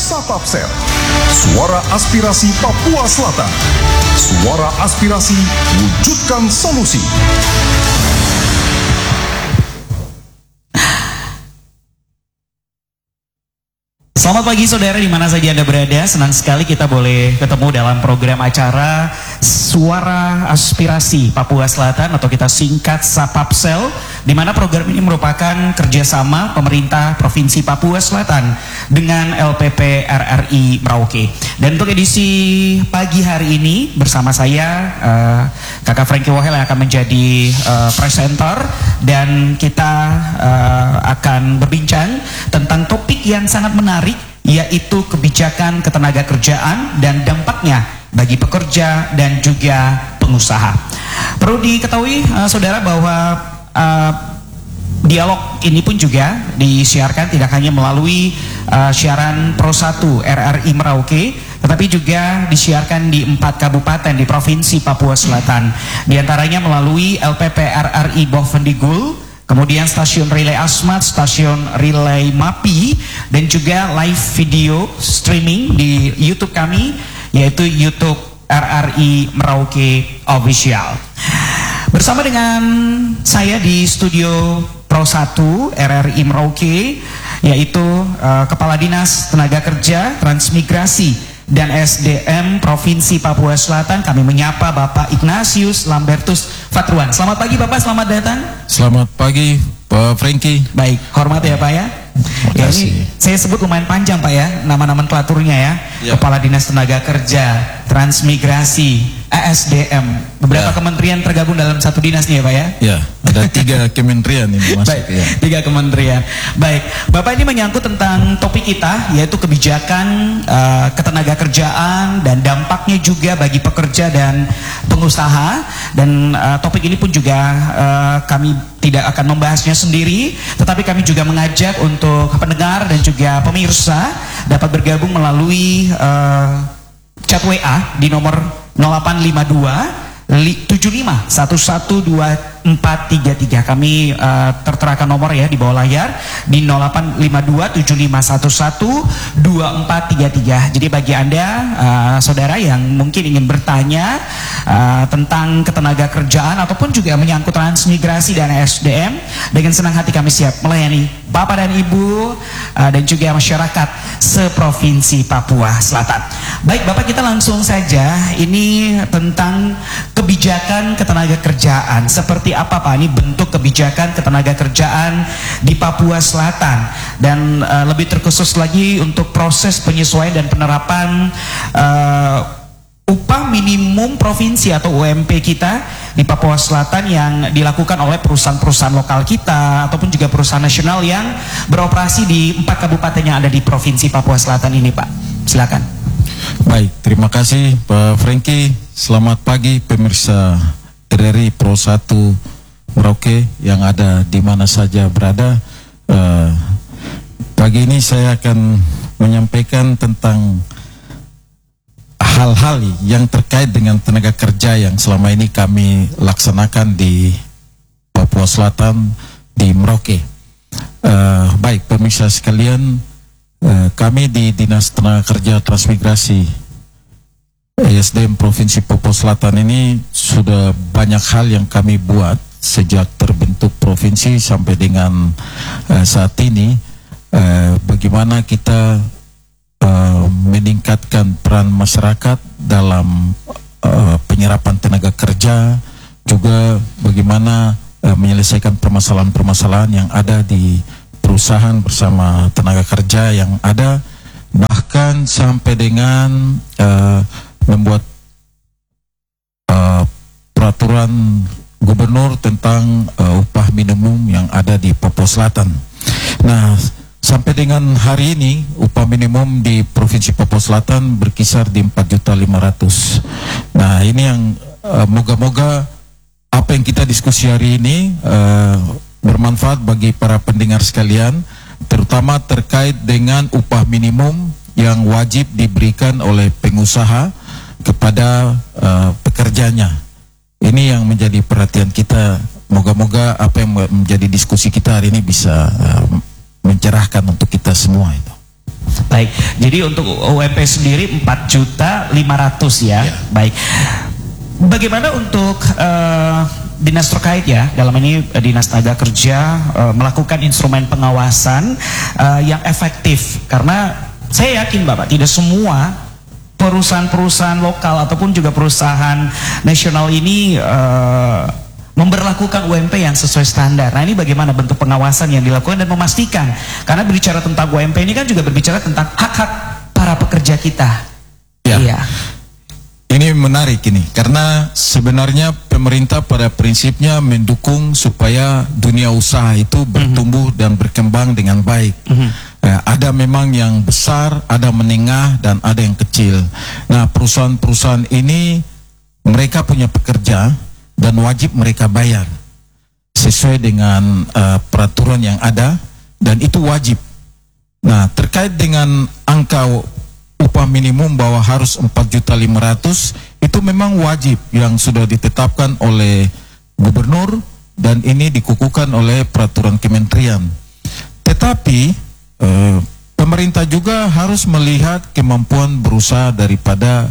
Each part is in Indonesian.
Sapapsel, suara aspirasi Papua Selatan, suara aspirasi wujudkan solusi. Selamat pagi saudara di mana saja Anda berada. Senang sekali kita boleh ketemu dalam program acara Suara Aspirasi Papua Selatan atau kita singkat Sapapsel, di mana program ini merupakan kerjasama pemerintah Provinsi Papua Selatan dengan LPP RRI Merauke. Dan untuk edisi pagi hari ini bersama saya Kakak Frankie Wahel yang akan menjadi presenter, dan kita akan berbincang tentang topik yang sangat menarik, yaitu kebijakan ketenagakerjaan dan dampaknya bagi pekerja dan juga pengusaha. Perlu diketahui saudara bahwa dialog ini pun juga disiarkan tidak hanya melalui siaran Pro 1 RRI Merauke, tetapi juga disiarkan di 4 kabupaten di Provinsi Papua Selatan. Di antaranya melalui LPP RRI Bovendigul, kemudian stasiun Relay Asmat, stasiun Relay Mapi, dan juga live video streaming di YouTube kami, yaitu YouTube RRI Merauke Official. Bersama dengan saya di studio Pro 1 RRI Merauke, yaitu Kepala Dinas Tenaga Kerja, Transmigrasi, dan SDM Provinsi Papua Selatan. Kami menyapa Bapak Ignatius Lambertus Fatruan. Selamat pagi Bapak, selamat datang. Selamat pagi Pak Frankie. Baik, hormat ya Pak ya. Ya, ini saya sebut lumayan panjang Pak ya, nama-nama nomenklaturnya ya. Kepala Dinas Tenaga Kerja, Transmigrasi, ASDM, beberapa kementerian tergabung dalam satu dinas nih ya Pak ya. Ya, ada 3 kementerian ini masuk. Baik, ya. 3 kementerian. Baik, Bapak ini menyangkut tentang topik kita, yaitu kebijakan ketenagakerjaan dan dampaknya juga bagi pekerja dan pengusaha. Dan topik ini pun juga kami tidak akan membahasnya sendiri, tetapi kami juga mengajak untuk pendengar dan juga pemirsa dapat bergabung melalui chat WA di nomor 0852 75 112433. Kami terterakan nomor ya di bawah layar di 0852 75 112433. Jadi bagi Anda saudara yang mungkin ingin bertanya tentang ketenagakerjaan ataupun juga menyangkut transmigrasi dan SDM, dengan senang hati kami siap melayani Bapak dan Ibu dan juga masyarakat seprovinsi Papua Selatan. Baik Bapak, kita langsung saja. Ini tentang kebijakan ketenagakerjaan. Seperti apa Pak ini bentuk kebijakan ketenagakerjaan di Papua Selatan, dan lebih terkhusus lagi untuk proses penyesuaian dan penerapan upah minimum provinsi atau UMP kita di Papua Selatan yang dilakukan oleh perusahaan-perusahaan lokal kita ataupun juga perusahaan nasional yang beroperasi di 4 kabupaten yang ada di Provinsi Papua Selatan ini Pak. Silakan. Baik, terima kasih Pak Frankie. Selamat pagi pemirsa RRI Pro 1 Merauke yang ada di mana saja berada. Pagi ini saya akan menyampaikan tentang hal-hal yang terkait dengan tenaga kerja yang selama ini kami laksanakan di Papua Selatan, di Merauke. Baik pemirsa sekalian, kami di Dinas Tenaga Kerja Transmigrasi SDM Provinsi Papua Selatan ini sudah banyak hal yang kami buat sejak terbentuk provinsi sampai dengan saat ini. Bagaimana kita meningkatkan peran masyarakat dalam penyerapan tenaga kerja, juga bagaimana menyelesaikan permasalahan-permasalahan yang ada di perusahaan bersama tenaga kerja yang ada, bahkan sampai dengan membuat peraturan gubernur tentang upah minimum yang ada di Papua Selatan. Nah, sampai dengan hari ini upah minimum di Provinsi Papua Selatan berkisar di 4.500.000. Nah, ini yang moga-moga apa yang kita diskusi hari ini bermanfaat bagi para pendengar sekalian, terutama terkait dengan upah minimum yang wajib diberikan oleh pengusaha kepada pekerjanya. Ini yang menjadi perhatian kita. Moga-moga apa yang menjadi diskusi kita hari ini bisa mencerahkan untuk kita semua itu. Baik, jadi untuk UMP sendiri 4.500.000 ya. Baik. Bagaimana untuk dinas terkait ya, dalam ini Dinas Tenaga Kerja melakukan instrumen pengawasan yang efektif, karena saya yakin Bapak tidak semua perusahaan-perusahaan lokal ataupun juga perusahaan nasional ini memberlakukan UMP yang sesuai standar. Nah, ini bagaimana bentuk pengawasan yang dilakukan dan memastikan, karena berbicara tentang UMP ini kan juga berbicara tentang hak-hak para pekerja kita. Ya. Iya. Ini menarik ini, karena sebenarnya pemerintah pada prinsipnya mendukung supaya dunia usaha itu bertumbuh dan berkembang dengan baik. Ada memang yang besar, ada menengah, dan ada yang kecil. Nah, perusahaan-perusahaan ini mereka punya pekerja dan wajib mereka bayar sesuai dengan peraturan yang ada, dan itu wajib. Nah, terkait dengan angka upah minimum bahwa harus 4.500.000, itu memang wajib yang sudah ditetapkan oleh gubernur, dan ini dikukuhkan oleh peraturan kementerian. Tetapi pemerintah juga harus melihat kemampuan berusaha daripada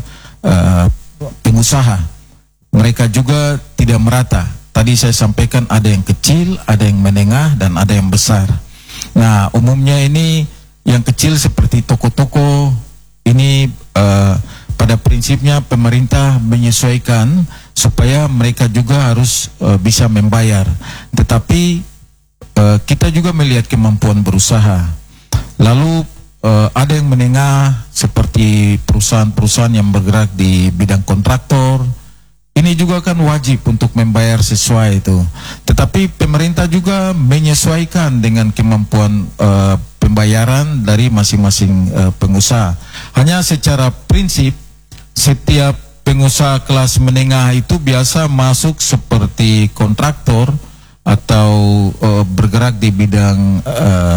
pengusaha. Mereka juga tidak merata. Tadi saya sampaikan ada yang kecil, ada yang menengah, dan ada yang besar. Nah, umumnya ini yang kecil seperti toko-toko ini pada prinsipnya pemerintah menyesuaikan supaya mereka juga harus bisa membayar. Tetapi kita juga melihat kemampuan berusaha. Lalu ada yang menengah seperti perusahaan-perusahaan yang bergerak di bidang kontraktor. Ini juga kan wajib untuk membayar sesuai itu. Tetapi pemerintah juga menyesuaikan dengan kemampuan pembayaran dari masing-masing pengusaha. Hanya secara prinsip, setiap pengusaha kelas menengah itu biasa masuk seperti kontraktor atau bergerak di bidang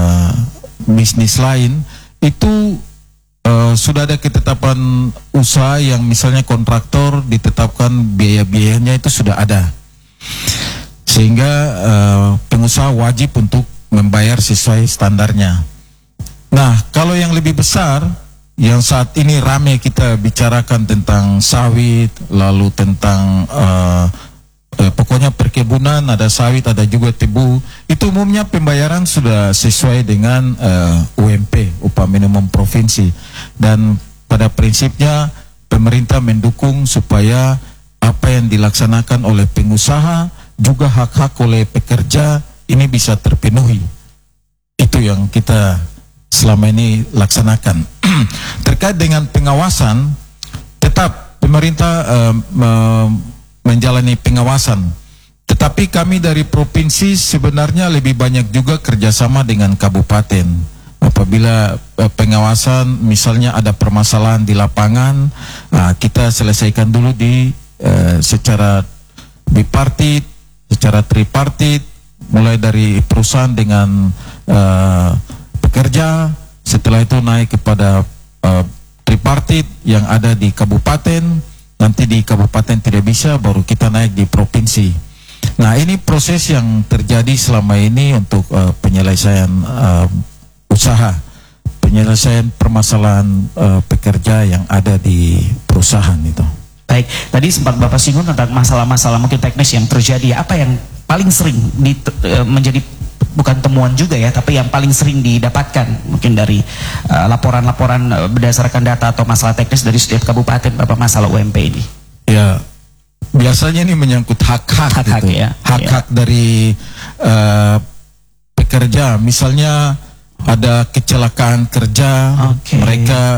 bisnis lain, itu sudah ada ketetapan usaha yang misalnya kontraktor ditetapkan biaya-biayanya itu sudah ada, sehingga pengusaha wajib untuk membayar sesuai standarnya. Nah, kalau yang lebih besar, yang saat ini ramai kita bicarakan tentang sawit, lalu tentang pokoknya perkebunan, ada sawit, ada juga tebu, itu umumnya pembayaran sudah sesuai dengan UMP, upah minimum provinsi. Dan pada prinsipnya pemerintah mendukung supaya apa yang dilaksanakan oleh pengusaha, juga hak-hak oleh pekerja ini bisa terpenuhi. Itu yang kita selama ini laksanakan. Terkait dengan pengawasan, tetap pemerintah menjalani pengawasan. Tetapi kami dari provinsi sebenarnya lebih banyak juga kerjasama dengan kabupaten. Apabila pengawasan misalnya ada permasalahan di lapangan, kita selesaikan dulu di secara bipartit, secara tripartit, mulai dari perusahaan dengan pekerja, setelah itu naik kepada tripartit yang ada di kabupaten. Nanti di kabupaten tidak bisa, baru kita naik di provinsi. Nah, ini proses yang terjadi selama ini untuk penyelesaian usaha, penyelesaian permasalahan pekerja yang ada di perusahaan itu. Baik, tadi sempat Bapak singgung tentang masalah-masalah mungkin teknis yang terjadi. Apa yang paling sering menjadi bukan temuan juga ya, tapi yang paling sering didapatkan mungkin dari laporan-laporan berdasarkan data atau masalah teknis dari setiap kabupaten, Bapak, masalah UMP ini? Ya, biasanya ini menyangkut hak-hak gitu. Ya, hak-hak dari pekerja. Misalnya ada kecelakaan kerja, mereka